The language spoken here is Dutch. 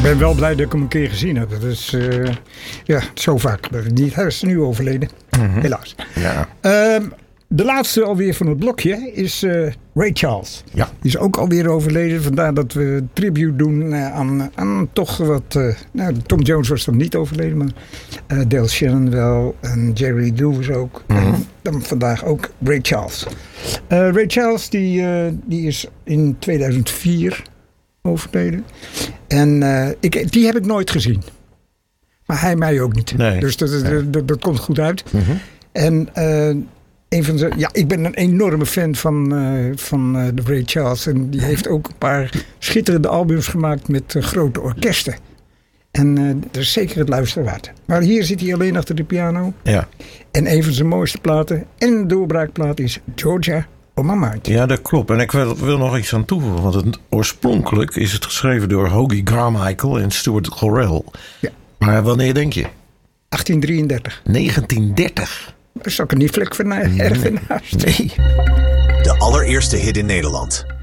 ben wel blij dat ik hem een keer gezien heb. Dat is zo vaak gebeurd niet. Hij is nu overleden, helaas. Ja. De laatste alweer van het blokje is Ray Charles. Ja. Die is ook alweer overleden. Vandaar dat we een tribute doen aan toch wat... Tom Jones was dan niet overleden, maar Dale Shannon wel. En Jerry Lewis ook. En dan vandaag ook Ray Charles. Ray Charles die is in 2004 overleden. En die heb ik nooit gezien. Maar hij mij ook niet. Nee. Dus dat komt goed uit. En... ik ben een enorme fan van de Ray Charles. En die heeft ook een paar schitterende albums gemaakt met grote orkesten. En dat is zeker het luisteren waard. Maar hier zit hij alleen achter de piano. Ja. En een van zijn mooiste platen en een doorbraakplaat is Georgia on My Mind. Ja, dat klopt. En ik wil nog iets aan toevoegen. Want oorspronkelijk is het geschreven door Hoagy Carmichael en Stuart Gorrell. Ja. Maar wanneer denk je? 1833. 1930. Dat is ook een niet vlek van erg naast. Nee. De allereerste hit in Nederland.